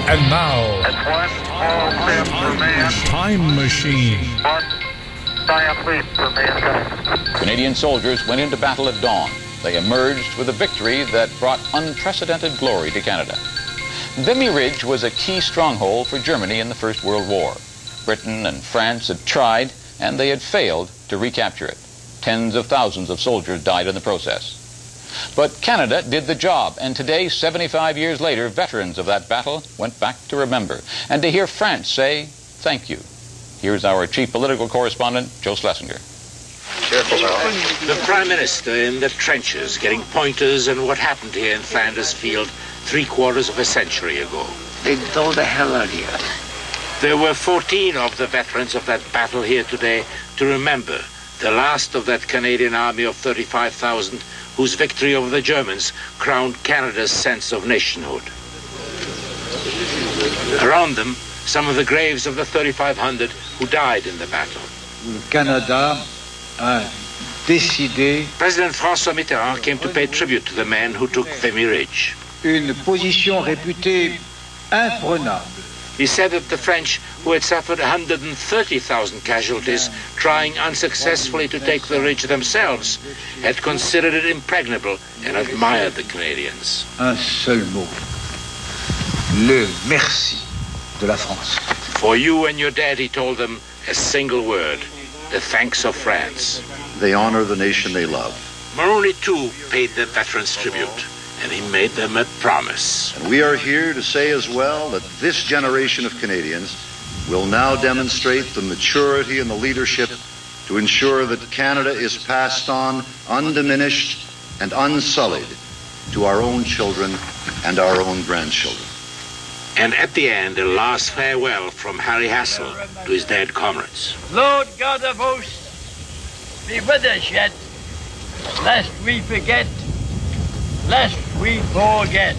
And now, It's one small step for man, Time Machine. one giant leap for mankind. Canadian soldiers went into battle at dawn. They emerged with a victory that brought unprecedented glory to Canada. Vimy Ridge was a key stronghold for Germany in the First World War. Britain and France had tried, and they had failed to recapture it. Tens of thousands of soldiers died in the process. But Canada did the job, and today, 75 years later, veterans of that battle went back to remember, and to hear France say, thank you. Here's our chief political correspondent, Joe Schlesinger. The Prime Minister in the trenches getting pointers on what happened here in Flanders Field 3/4 of a century ago. They told the hell out of you. There were 14 of the veterans of that battle here today to remember the last of that Canadian army of 35,000 whose victory over the Germans crowned Canada's sense of nationhood. Around them, some of the graves of the 3,500 who died in the battle. Canada a décidé President François Mitterrand came to pay tribute to the men who took Vimy Ridge. une position réputée imprenable. He said that the French, who had suffered 130,000 casualties trying unsuccessfully to take the ridge themselves, had considered it impregnable and admired the Canadians. Un seul mot. Le merci de la France. For you and your dad, he told them, a single word, the thanks of France. They honor the nation they love. Mulroney, too, paid the veterans tribute, and he made them a promise. And we are here to say as well that this generation of Canadians will now demonstrate the maturity and the leadership to ensure that Canada is passed on undiminished and unsullied to our own children and our own grandchildren. And at the end, a last farewell from Harry Hassel to his dead comrades. Lord God of hosts, be with us yet, lest we forget, lest we forget.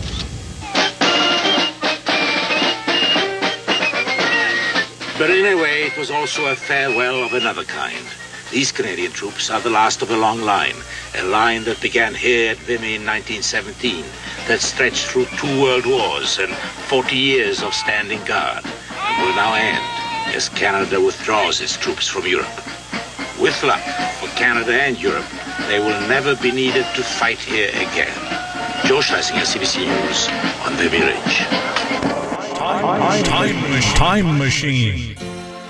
But in a way, it was also a farewell of another kind. These Canadian troops are the last of a long line, a line that began here at Vimy in 1917, that stretched through 2 world wars and 40 years of standing guard, and will now end as Canada withdraws its troops from Europe. With luck for Canada and Europe, they will never be needed to fight here again. Joe Schlesinger, CBC News, on Vimy Ridge. Time Machine.